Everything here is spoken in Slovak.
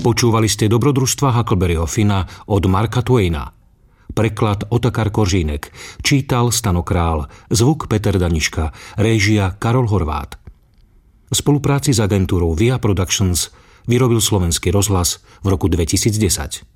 Počúvali ste Dobrodružstva Huckleberryho Finna od Marka Twaina. Preklad Otakar Koržínek. Čítal Stano Král. Zvuk Peter Daniška. Réžia Karol Horvát. V spolupráci s agentúrou Via Productions vyrobil Slovenský rozhlas v roku 2010.